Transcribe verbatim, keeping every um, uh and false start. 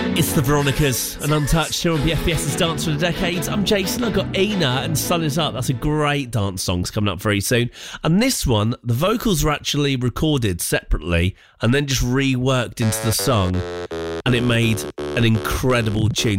It's the Veronicas and Untouched here on B F B S's Dance for the Decades. I'm Jason. I've got Ina and Sun Is Up. That's a great dance song's coming up very soon. And this one, the vocals were actually recorded separately and then just reworked into the song. And it made an incredible tune.